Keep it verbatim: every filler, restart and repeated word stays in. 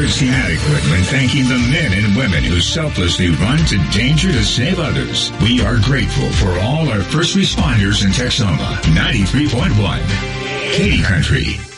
words inadequate when thanking the men and women who selflessly run to danger to save others. We are grateful for all our first responders in Texoma. ninety-three point one. Katy Country.